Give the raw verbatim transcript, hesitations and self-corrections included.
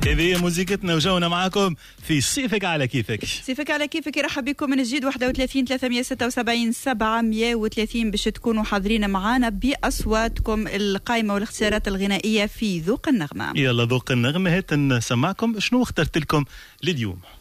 هذه موسيقتنا وجونا معاكم في صيفك على كيفك. صيفك على كيفك يرحب بكم من جديد. واحد وثلاثين ثلاثمية وستة وسبعين سبعمية وثلاثين باش تكونوا حاضرين معانا بأصواتكم القائمة والاختيارات الغنائية في ذوق النغمة. يلا ذوق النغمة هات نسمعكم شنو اخترت لكم لليوم.